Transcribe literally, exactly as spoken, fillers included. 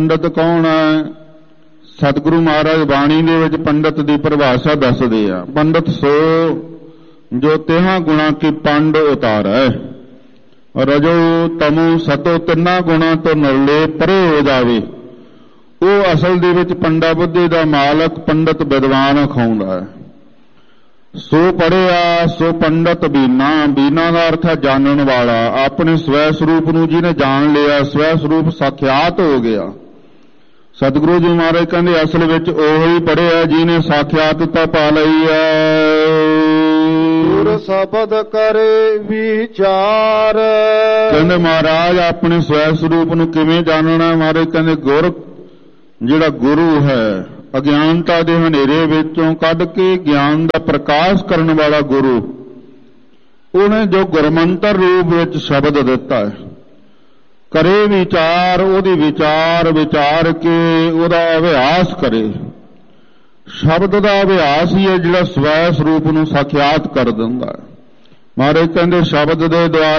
ਪੰਡਤ ਕੌਣ ਹੈ? ਸਤਿਗੁਰੂ ਮਹਾਰਾਜ ਬਾਣੀ ਦੇ ਵਿੱਚ ਪੰਡਤ ਦੀ ਪਰਿਭਾਸ਼ਾ ਦੱਸਦੇ ਆ। ਪੰਡਤ ਸੋ ਜੋ ਤਿਹਾਂ ਗੁਣਾਂ ਕੀ ਪੰਡ ਉਤਾਰੈ, ਰਜੋ ਤਮੋ ਸਤੋ ਤਿੰਨਾਂ ਗੁਣਾਂ ਤੋਂ ਨਿਰਲੇ ਪਰੇ ਹੋ ਜਾਵੇ। ਉਹ ਅਸਲ ਦੇ ਵਿੱਚ ਪੰਡਾ ਬੁੱਧੀ ਦਾ ਮਾਲਕ ਪੰਡਤ ਵਿਦਵਾਨ ਅਖਾਉਂਦਾ ਹੈ। ਸੋ ਪੜਿਆ ਸੋ ਪੰਡਤ ਬੀਨਾ। ਬੀਨਾ ਦਾ ਅਰਥ ਹੈ ਜਾਣਨ ਵਾਲਾ। ਆਪਣੇ ਸਵੈ ਸਰੂਪ ਨੂੰ ਜਿਹਨੇ ਜਾਣ ਲਿਆ, ਸਵੈ ਸਰੂਪ ਸਾਖਿਆਤ ਹੋ ਗਿਆ। ਸਤਿਗੁਰੂ ਜੀ ਮਹਾਰਾਜ ਕਹਿੰਦੇ ਅਸਲ ਵਿੱਚ ਉਹੀ ਪੜਿਆ ਜਿਹਨੇ ਸਾਖਿਆਤਤਾ ਪਾ ਲਈ ਹੈ। ਗੁਰ ਸ਼ਬਦ ਕਰੇ ਵਿਚਾਰ। ਕਹਿੰਦੇ ਮਹਾਰਾਜ ਆਪਣੇ ਸਵੈ ਸਰੂਪ ਨੂੰ ਕਿਵੇਂ ਜਾਣਨਾ? ਮਹਾਰਾਜ ਕਹਿੰਦੇ ਗੁਰ ਜਿਹੜਾ ਗੁਰੂ ਹੈ, ਅਗਿਆਨਤਾ ਦੇ ਹਨੇਰੇ ਵਿੱਚੋਂ ਕੱਢ ਕੇ ਗਿਆਨ ਦਾ ਪ੍ਰਕਾਸ਼ ਕਰਨ ਵਾਲਾ ਗੁਰੂ, ਉਹਨੇ ਜੋ ਗੁਰਮੰਤਰ ਰੂਪ ਵਿੱਚ ਸ਼ਬਦ ਦਿੱਤਾ ਹੈ, ਕਰੇ ਵਿਚਾਰ, ਉਹਦੀ ਵਿਚਾਰ ਵਿਚਾਰ ਕੇ ਉਹਦਾ ਅਭਿਆਸ ਕਰੇ। ਸ਼ਬਦ ਦਾ ਅਭਿਆਸ ਹੀ ਹੈ ਜਿਹੜਾ ਸਵੈ ਸਰੂਪ ਨੂੰ ਸਾਖਿਆਤ ਕਰ ਦਿੰਦਾ ਹੈ। ਮਹਾਰਾਜ ਕਹਿੰਦੇ ਸ਼ਬਦ ਦੇ ਦੁਆਰਾ